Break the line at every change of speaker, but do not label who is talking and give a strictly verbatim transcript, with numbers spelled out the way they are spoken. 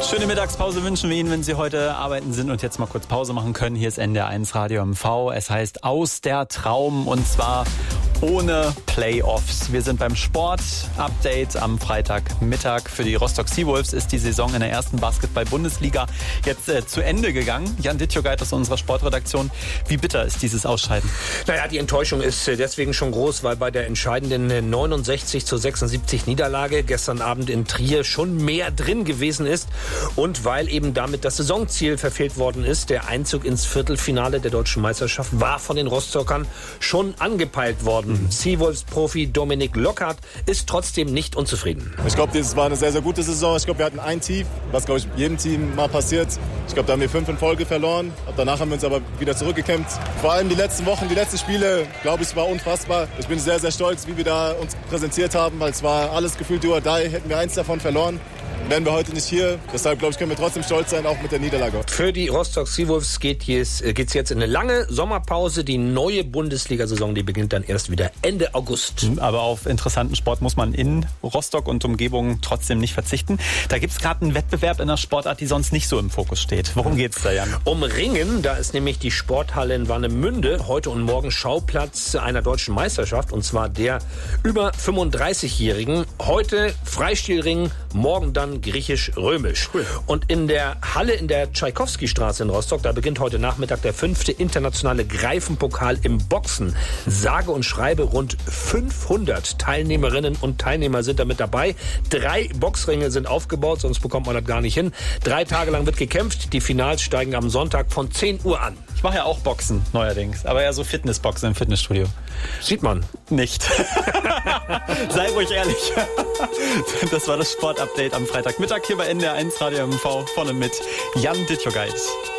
Schöne Mittagspause wünschen wir Ihnen, wenn Sie heute arbeiten sind und jetzt mal kurz Pause machen können. Hier ist N D R eins Radio M V. Es heißt Aus der Traum und zwar ohne Playoffs. Wir sind beim Sport-Update am Freitagmittag. Für die Rostock Seawolves ist die Saison in der ersten Basketball-Bundesliga jetzt äh, zu Ende gegangen. Jan Dittjogait aus unserer Sportredaktion. Wie bitter ist dieses Ausscheiden?
Naja, die Enttäuschung ist deswegen schon groß, weil bei der entscheidenden neunundsechzig zu sechsundsiebzig Niederlage gestern Abend in Trier schon mehr drin gewesen ist und weil eben damit das Saisonziel verfehlt worden ist. Der Einzug ins Viertelfinale der deutschen Meisterschaft war von den Rostockern schon angepeilt worden. Seawolves-Profi Dominik Lockhart ist trotzdem nicht unzufrieden.
Ich glaube, dieses war eine sehr, sehr gute Saison. Ich glaube, wir hatten ein Tief, was, glaube ich, jedem Team mal passiert. Ich glaube, da haben wir fünf in Folge verloren. Danach haben wir uns aber wieder zurückgekämpft. Vor allem die letzten Wochen, die letzten Spiele, glaube ich, war unfassbar. Ich bin sehr, sehr stolz, wie wir da uns präsentiert haben, weil es war alles gefühlt do or die. Hätten wir eins davon verloren, wären wir heute nicht hier. Deshalb, glaube ich, können wir trotzdem stolz sein, auch mit der Niederlage.
Für die Rostock Seawolves geht es jetzt, jetzt in eine lange Sommerpause. Die neue Bundesliga-Saison, die beginnt dann erst wieder Ende August.
Aber auf interessanten Sport muss man in Rostock und Umgebung trotzdem nicht verzichten. Da gibt es gerade einen Wettbewerb in einer Sportart, die sonst nicht so im Fokus steht. Worum geht's da, Jan?
Um Ringen, da ist nämlich die Sporthalle in Warnemünde heute und morgen Schauplatz einer deutschen Meisterschaft, und zwar der über fünfunddreißigjährigen. Heute Freistilring, morgen dann griechisch-römisch. Cool. Und in der Halle in der Tschaikowski-Straße in Rostock, da beginnt heute Nachmittag der fünfte internationale Greifenpokal im Boxen. Sage und schreibe rund fünfhundert Teilnehmerinnen und Teilnehmer sind damit dabei. Drei Boxringe sind aufgebaut, sonst bekommt man das gar nicht hin. Drei Tage lang wird gekämpft. Die Finals steigen am Sonntag von zehn Uhr an.
Ich mache ja auch Boxen neuerdings, aber ja so Fitnessboxen im Fitnessstudio.
Sieht man.
Nicht. Sei ruhig ehrlich. Das war das Sportupdate am Freitagmittag hier bei N D R eins Radio M V. Vorne mit Jan Dittjogait.